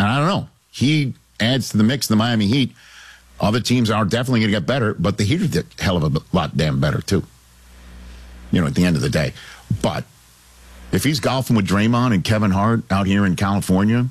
And I don't know. He adds to the mix of the Miami Heat. Other teams are definitely going to get better, but the Heat are a hell of a lot damn better, too. At the end of the day. But if he's golfing with Draymond and Kevin Hart out here in California,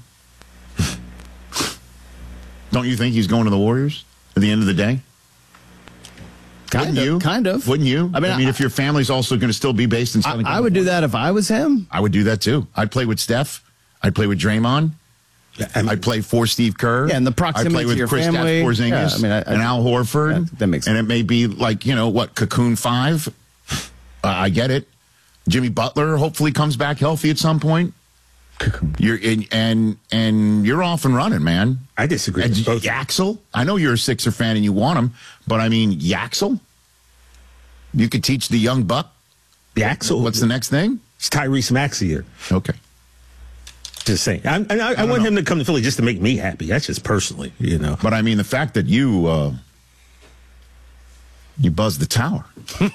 don't you think he's going to the Warriors at the end of the day? Kind of. Wouldn't you? I mean, if your family's also going to still be based in Southern California. I would do that if I was him. I would do that, too. I'd play with Steph. I'd play with Draymond. Yeah, I'd play for Steve Kerr. Yeah, and the proximity I'd play with to your Kristaps family. Porzingis and Al Horford. Yeah, that makes sense. And it may be like, Cocoon 5. I get it. Jimmy Butler hopefully comes back healthy at some point. You're in, and you're off and running, man. I disagree. And Yaxel, I know you're a Sixer fan and you want him, but I mean Yaxel, you could teach the young buck. Yaxel, what's the next thing? It's Tyrese Maxey here. Okay, just saying. I want him to come to Philly just to make me happy. That's just personally, But I mean the fact that you buzzed the tower.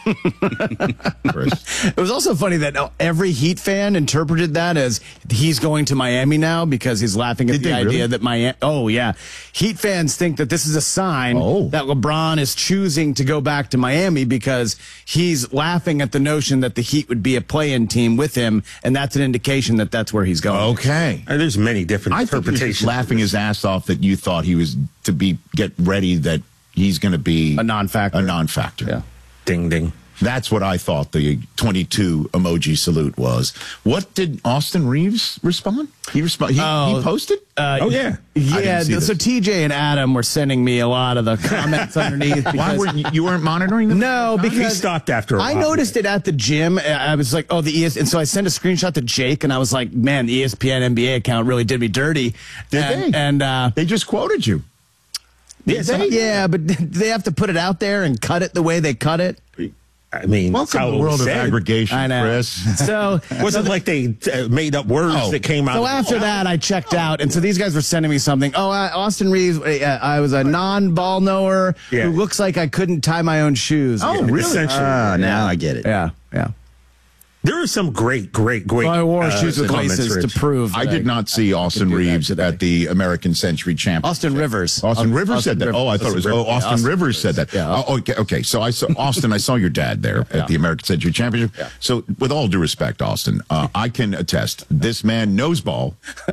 Chris. It was also funny that every Heat fan interpreted that as he's going to Miami now because he's laughing at the idea that Miami. Oh, yeah. Heat fans think that this is a sign that LeBron is choosing to go back to Miami because he's laughing at the notion that the Heat would be a play-in team with him, and that's an indication that that's where he's going. Okay. There's many different interpretations. I think he was laughing his ass off that you thought he was to get ready that he's going to be a non-factor. Yeah. Ding, ding. That's what I thought the 22 emoji salute was. What did Austin Reeves respond? He posted? Yeah. So TJ and Adam were sending me a lot of the comments underneath. Why you weren't monitoring them? No, because he stopped after a while. I noticed it at the gym. I was like, and so I sent a screenshot to Jake, and I was like, man, the ESPN NBA account really did me dirty. Did they? And they just quoted you. Yeah, but they have to put it out there and cut it the way they cut it. I mean, welcome to the world of aggregation, I know. Chris. So wasn't like they made up words that came out. So after that, I checked out, and so these guys were sending me something. Austin Reeves, I was a non-ball knower who looks like I couldn't tie my own shoes. Oh, really? Essentially. Now I get it. Yeah. There are some great. So I wore shoes with laces to prove. I did not see Austin Reeves at the American Century Championship. Austin Rivers. Austin Rivers said that. I thought it was Austin Rivers said that. Yeah. Okay. So I saw Austin. I saw your dad there at the American Century Championship. Yeah. So with all due respect, Austin, I can attest this man knows ball.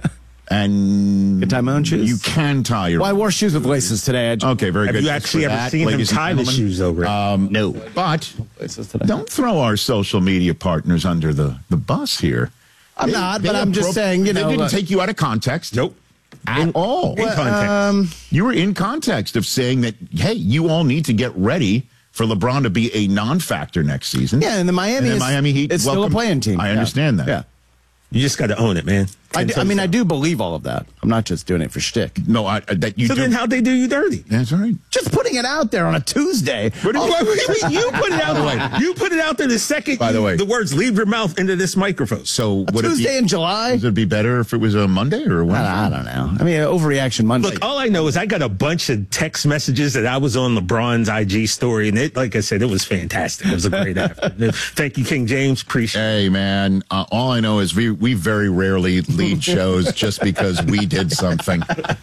And can tie my own shoes? You can tie your. Well, I wore shoes with laces today. Okay, very good. Have you actually ever seen him tie the shoes over? No. But don't throw our social media partners under the bus here. I'm not, but I'm just saying, they didn't take you out of context. Nope. At all. In context. You were in context of saying that, hey, you all need to get ready for LeBron to be a non-factor next season. Yeah, and the Miami Heat is still a playing team. I understand that. Yeah. You just got to own it, man. I do believe all of that. I'm not just doing it for shtick. No, that you do. Then how'd they do you dirty? That's right. Just putting it out there on a Tuesday. You put it out there. You put it out there the second. By the way, the words leave your mouth into this microphone. So would Tuesday in July? Would it be better if it was a Monday or a Wednesday? I don't know. I mean, overreaction Monday. Look, all I know is I got a bunch of text messages that I was on LeBron's IG story, and it, like I said, it was fantastic. It was a great afternoon. Thank you, King James. Appreciate it. Hey, man. All I know is we very rarely lead shows just because we did something.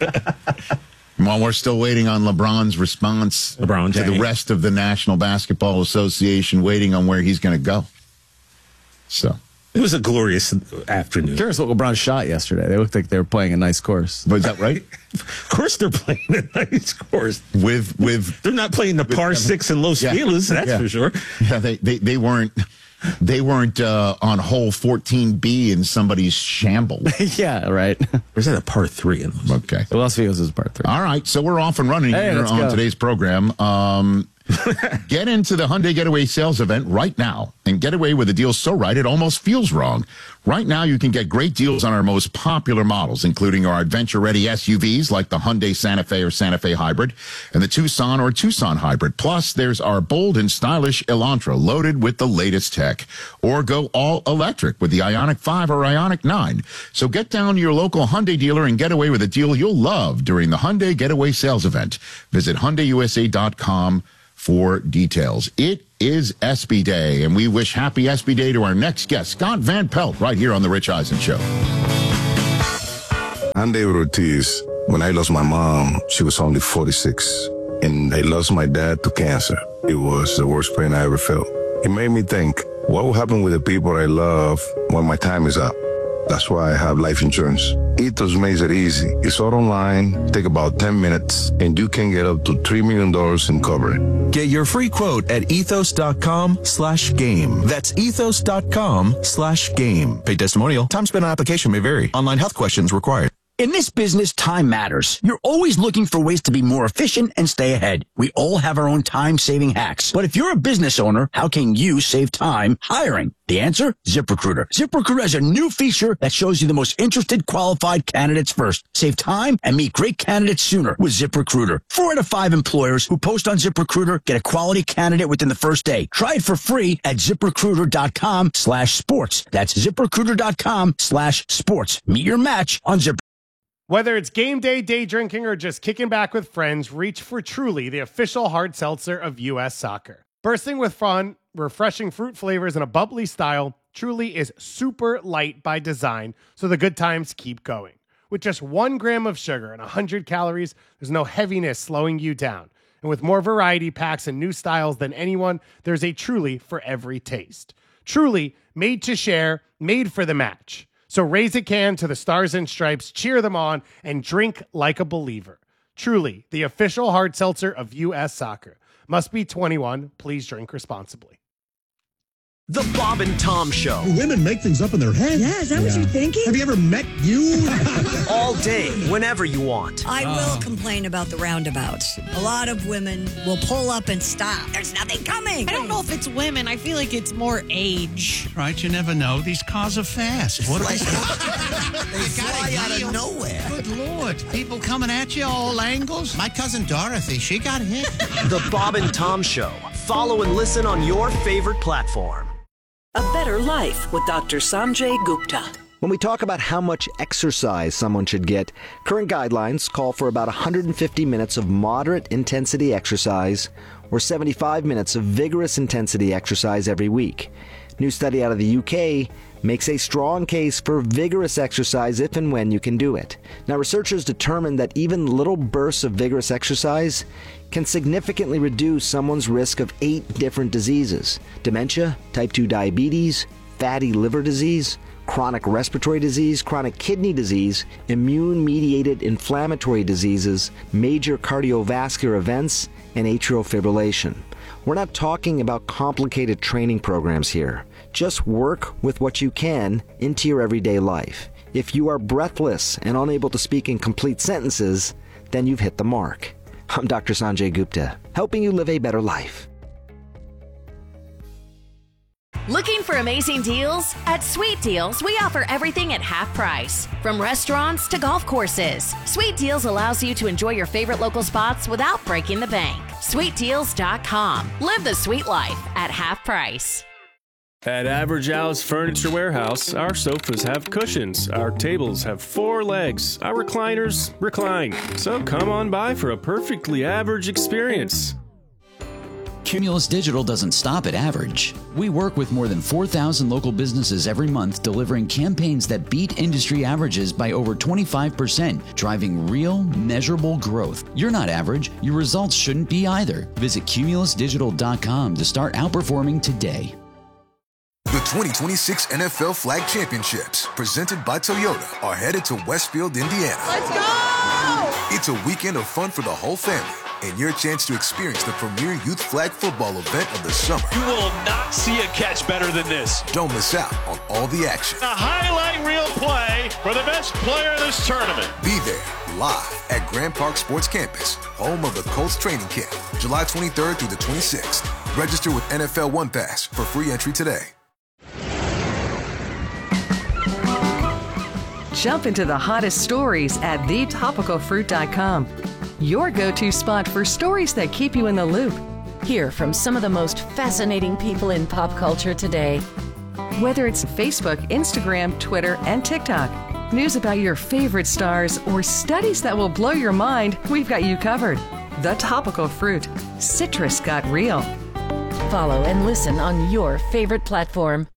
While we're still waiting on LeBron's response to the rest of the National Basketball Association, waiting on where he's going to go. So it was a glorious afternoon. Curious what LeBron shot yesterday. They looked like they were playing a nice course. Was that right? Of course they're playing a nice course. With they're not playing the par 6 in Los Feliz, that's for sure. Yeah, they weren't. They weren't on hole 14B in somebody's shamble. Yeah, right. Where's that a par 3 in? Okay. Las Vegas is par 3. All right, so we're off and running here on today's program. Get into the Hyundai Getaway sales event right now and get away with a deal so right it almost feels wrong. Right now, you can get great deals on our most popular models, including our adventure-ready SUVs like the Hyundai Santa Fe or Santa Fe Hybrid and the Tucson or Tucson Hybrid. Plus, there's our bold and stylish Elantra loaded with the latest tech. Or go all-electric with the Ioniq 5 or Ioniq 9. So get down to your local Hyundai dealer and get away with a deal you'll love during the Hyundai Getaway sales event. Visit HyundaiUSA.com for details. It is SB Day, and we wish happy SB Day to our next guest, Scott Van Pelt, right here on The Rich Eisen Show. I'm David Ortiz. When I lost my mom, she was only 46. And I lost my dad to cancer. It was the worst pain I ever felt. It made me think, what will happen with the people I love when my time is up? That's why I have life insurance. Ethos makes it easy. It's all online, take about 10 minutes, and you can get up to $3 million in coverage. Get your free quote at ethos.com/game. That's ethos.com/game. Paid testimonial. Time spent on application may vary. Online health questions required. In this business, time matters. You're always looking for ways to be more efficient and stay ahead. We all have our own time-saving hacks. But if you're a business owner, how can you save time hiring? The answer? ZipRecruiter. ZipRecruiter has a new feature that shows you the most interested qualified candidates first. Save time and meet great candidates sooner with ZipRecruiter. 4 out of 5 employers who post on ZipRecruiter get a quality candidate within the first day. Try it for free at ZipRecruiter.com/sports. That's ZipRecruiter.com/sports. Meet your match on ZipRecruiter. Whether it's game day, day drinking, or just kicking back with friends, reach for Truly, the official hard seltzer of U.S. Soccer. Bursting with fun, refreshing fruit flavors, and a bubbly style, Truly is super light by design, so the good times keep going. With just 1 gram of sugar and 100 calories, there's no heaviness slowing you down. And with more variety packs and new styles than anyone, there's a Truly for every taste. Truly, made to share, made for the match. So raise a can to the Stars and Stripes, cheer them on, and drink like a believer. Truly, the official hard seltzer of U.S. Soccer. Must be 21. Please drink responsibly. The Bob and Tom Show. Women make things up in their head. Yeah, is that what you're thinking? Have you ever met you? All day, whenever you want. I will complain about the roundabouts. A lot of women will pull up and stop. There's nothing coming. I don't know if it's women. I feel like it's more age. Right, you never know. These cars are fast. What They fly out of nowhere. Good Lord. People coming at you all angles. My cousin Dorothy, she got hit. The Bob and Tom Show. Follow and listen on your favorite platform. A Better Life with Dr. Sanjay Gupta. When we talk about how much exercise someone should get, current guidelines call for about 150 minutes of moderate intensity exercise or 75 minutes of vigorous intensity exercise every week. New study out of the UK makes a strong case for vigorous exercise if and when you can do it. Now, researchers determined that even little bursts of vigorous exercise can significantly reduce someone's risk of 8 different diseases: dementia, type 2 diabetes, fatty liver disease, chronic respiratory disease, chronic kidney disease, immune-mediated inflammatory diseases, major cardiovascular events, and atrial fibrillation. We're not talking about complicated training programs here. Just work with what you can into your everyday life. If you are breathless and unable to speak in complete sentences, then you've hit the mark. I'm Dr. Sanjay Gupta, helping you live a better life. Looking for amazing deals? At Sweet Deals, we offer everything at half price. From restaurants to golf courses, Sweet Deals allows you to enjoy your favorite local spots without breaking the bank. SweetDeals.com. Live the sweet life at half price. At Average Al's Furniture Warehouse, our sofas have cushions, our tables have 4 legs, our recliners recline. So come on by for a perfectly average experience. Cumulus Digital doesn't stop at average. We work with more than 4,000 local businesses every month, delivering campaigns that beat industry averages by over 25%, driving real, measurable growth. You're not average. Your results shouldn't be either. Visit cumulusdigital.com to start outperforming today. The 2026 NFL Flag Championships, presented by Toyota, are headed to Westfield, Indiana. Let's go! It's a weekend of fun for the whole family and your chance to experience the premier youth flag football event of the summer. You will not see a catch better than this. Don't miss out on all the action. A highlight reel play for the best player of this tournament. Be there live at Grand Park Sports Campus, home of the Colts training camp, July 23rd through the 26th. Register with NFL One Pass for free entry today. Jump into the hottest stories at thetopicalfruit.com. Your go-to spot for stories that keep you in the loop. Hear from some of the most fascinating people in pop culture today. Whether it's Facebook, Instagram, Twitter, and TikTok, news about your favorite stars, or studies that will blow your mind, we've got you covered. The Topical Fruit. Citrus got real. Follow and listen on your favorite platform.